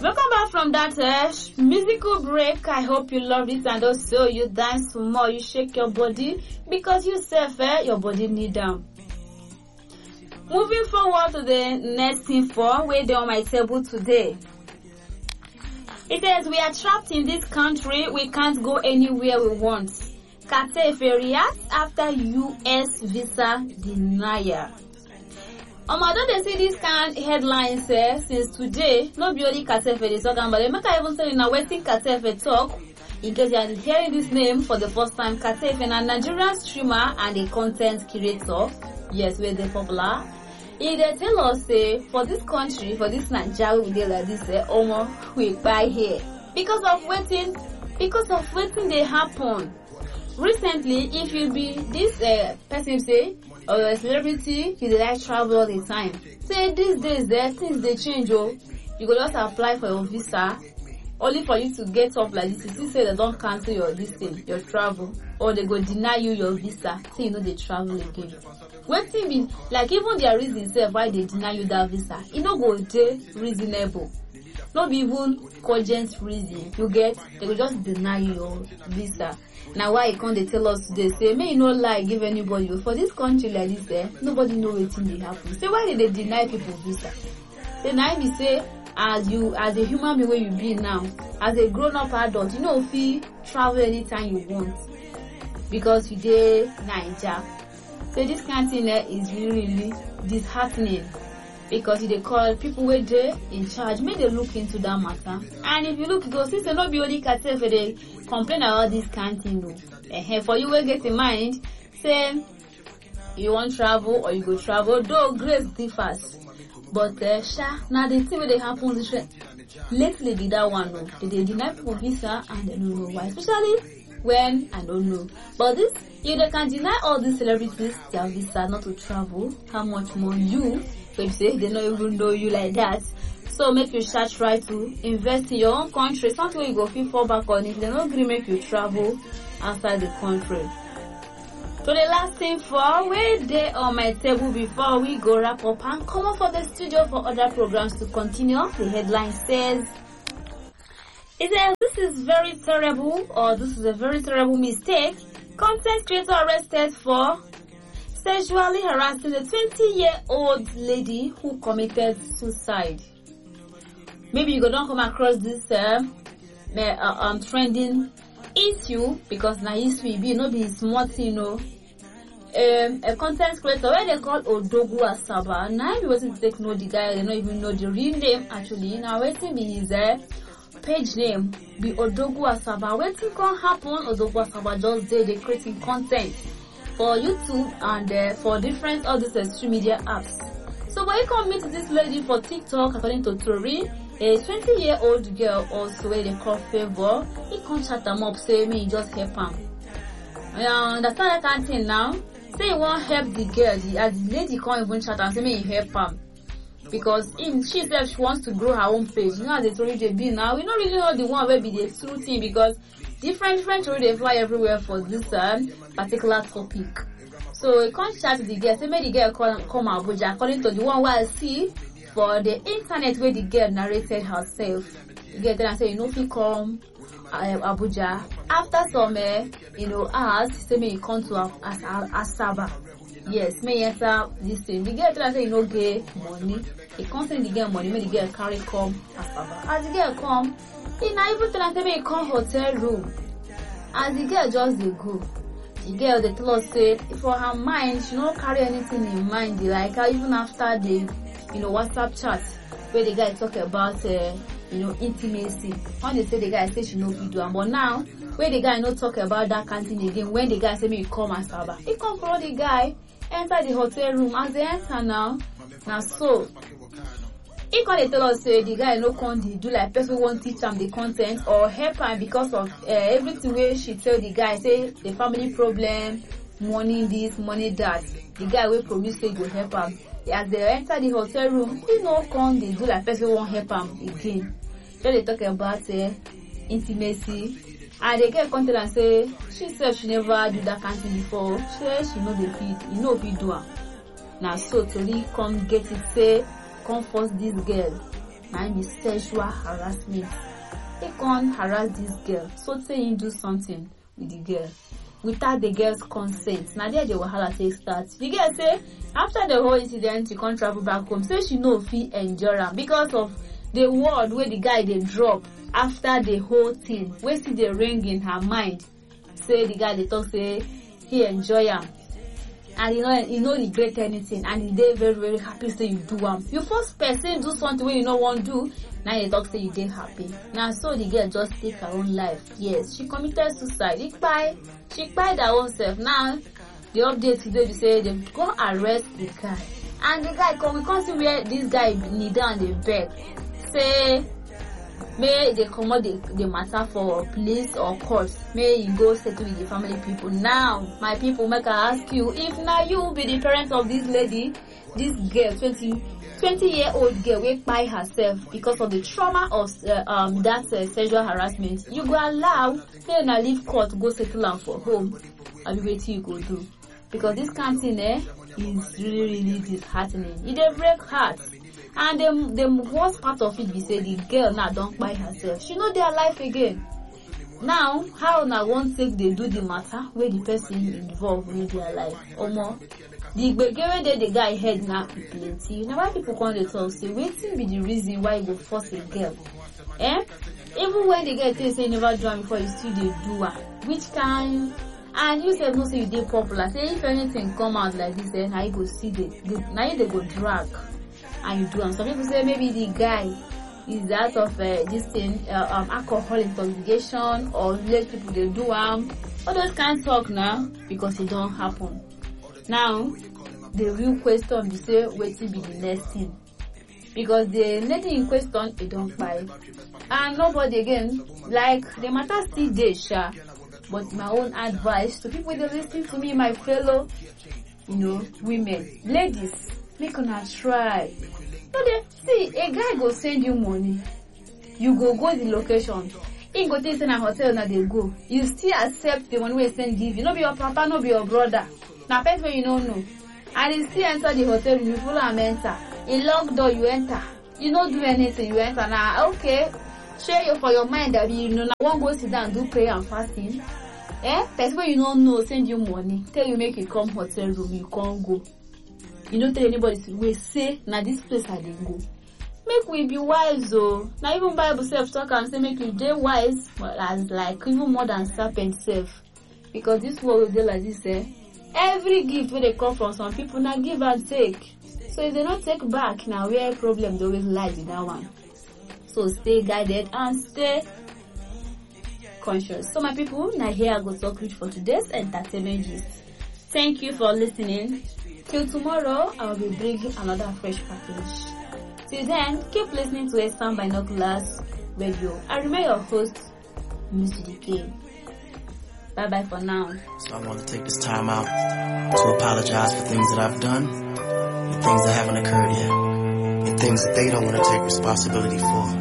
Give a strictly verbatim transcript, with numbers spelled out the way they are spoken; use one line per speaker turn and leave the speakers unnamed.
Welcome back from that uh, musical break. I hope you loved it and also you dance more, you shake your body because you self, eh, your body need them. Moving forward to the next info, where they on my table today. It says we are trapped in this country, we can't go anywhere we want. Katefe reacts after U S visa denial. Um, I don't see these kind of headlines eh, since today. Not be only Katefe is talking about it. Make I even tell you now, Western Katefe talk. In case you are hearing this name for the first time, Katefe is a Nigerian streamer and a content creator. Yes, we're the popular. He they tell us say uh, for this country, for this Nigeria, we did like this. Uh, Omo, we buy here because of waiting, because of waiting they happen. Recently, if you be this uh, person say. Or a celebrity, you like travel all the time. Say these days, there things they change. Oh, you go just apply for your visa, only for you to get up like this. You say they don't cancel your this thing, your travel, or they go deny you your visa. So you know they travel again. One thing be like even their reason say why they deny you that visa, it no go dey reasonable. Not be even cogent reason. You get they will just deny you your visa. Now why can't they tell us today? Say may you no lie give anybody for this country like this. Eh, nobody know what thing they happen. Say why did they deny people visa? Deny me say as you as a human being where you be now, as a grown up adult, you know if you travel anytime you want because you dey Naija. So this kind of thing eh, is really really disheartening. Because they call people where they in charge, may they look into that matter. And if you look, go see, so not be only Katefe they complain about this kind of thing. Uh, for you, will get in mind, say you want travel or you go travel, though grace differs. But uh, sha, now the thing where they happen is lately did that one. No, they deny people visa and they don't know why, especially when I don't know. But this, if they can deny all these celebrities their visa not to travel, how much more you? So you say they don't even know you like that. So make you start try to invest in your own country. Something you go feel fall back on if they don't agree make you travel outside the country. So the last thing for where they on my table before we go wrap up and come up for the studio for other programs to continue. The headline says it says this is very terrible or this is a very terrible mistake. Content creator arrested for sexually harassing a twenty-year-old lady who committed suicide. Maybe you go don't come across this uh, uh, um trending issue because now issue be no be smart, you know. Um, a content creator where they call Odogwu Asaba. Now if you want to take know the guy, they don't even know the real name actually. Now waiting be his uh, page name be Odogwu Asaba. Waiting can happen. Odogwu Asaba just did they creating content for YouTube and uh, for different other social media apps. So when you come meet this lady for TikTok, according to Tori, a twenty-year-old girl also where they call Favor, he can't chat them up, say me just help him. I understand that kind of thing now. Say you won't help the girl, the, as the lady can't even chat and say me help him. Because in she said she wants to grow her own page. You know how the story they be now. We don't really know the one where be the true thing because different different story they fly everywhere for this um, particular topic. So you can't chat the girl. Say make the girl come come Abuja according to the one where I see for the internet where the girl narrated herself. The girl then say you know if you come uh, Abuja after some uh, you know hours, say me you come to As Asaba. Yes, me enter this thing. The girl tell say you no get money. He can't send the girl money. Make the girl carry come Asaba. As the girl come. He na even tell her say come hotel room. As the girl just dey go, the girl they tell us say for her mind she don't carry anything in mind. Like her even after the you know WhatsApp chat where the guy talk about uh, you know intimacy. When they say the guy say she no fit do am, but now where the guy no talk about that kind of thing again. When the guy say me come Asaba, he come follow the guy enter the hotel room. As they enter now, now so. He can't tell us say uh, the guy no con do like person won't teach him the content or help him because of uh, everything where she tell the guy say the family problem, money this, money that. The guy will promise say go help him. As they enter the hotel room, he no con do like person won't help him again. Then they talk about uh, intimacy, and they get content and say she said she never do that kind of thing before. She she know the feed, you know if do her. Now so Tori come get it say. Come force this girl might be sexual harassment. They can't harass this girl, so say him do something with the girl without the girl's consent. Now there the wahala take start. The girl say after the whole incident, she can't travel back home. Say she no fit enjoy am because of the word where the guy they drop after the whole thing. Where see the ring in her mind. Say the guy they talk say he enjoy am. And you know, you know regret anything, and they very very happy say you do am. You first person do something where you no want do, now you talk say you dey happy. Now so the girl just take her own life. Yes, she committed suicide. She kpai, she kpai her own self. Now the update today be say they go arrest the guy, and the guy come we come see where this guy kneel down dey beg, say may they comot the the matter for police or court, may you go settle with the family people. Now my people, make I ask you, if now you be the parent of this lady, this girl, twenty year old girl wey kpai herself because of the trauma of uh, um that uh, sexual harassment, you go allow may una leave court go settle am for home, abi wetin you go do? Because this kind of thing eh is really really disheartening. E dey break heart. And the, the worst part of it be say the girl now don't buy herself. She know their life again. Now, how now one take they do the matter where the person involved with their life or more? The beggar where the guy head now plenty. Now why people come to talk say waiting be the reason why you go force a girl? Eh? Even when the girl tell say you never do am before, you still they do her. Which kind? And you said no say you did popular. Say if anything come out like this, then now you go see the now you they go drag. And you do and some people say maybe the guy is that of uh, this thing uh, um alcohol intoxication or let people they do um all those kind of talk now because it don't happen. Now the real question be say wait till be the next thing, because the lady in question it don't buy and nobody again like the matter still dey sha. But my own advice to people that listen to me, my fellow you know women, ladies, make una try. No dey see a guy go send you money, you go go the location, he go take send a hotel na dey go, you still accept the money wey send give you. No be your papa, no be your brother, na person wey you no know, and he still enter the hotel room, you follow am enter, he lock door, you enter, you no do anything, you enter. Na okay, share you for your mind that you know na wan go sit down do prayer and fasting. Eh, person wey you no know send you money, tell you make you come hotel room, you can't go. You don't tell anybody we say now this place I didn't go. Make we be wise though. Now even Bible self talk and say make you dey wise, but as like even more than serpent self. Because this world dey like this eh. Every gift where they come from some people now give and take. So if they not take back now where problem they always lie with that one. So stay guided and stay conscious. So my people, now here I go talk with for today's entertainment gist. Thank you for listening. Till tomorrow, I will be bringing another fresh package. Till then, keep listening to Eastern Binoculars Radio. I remain your host, Miss D K. Bye bye for now.
So I want to take this time out to apologize for things that I've done, and things that haven't occurred yet, and things that they don't want to take responsibility for.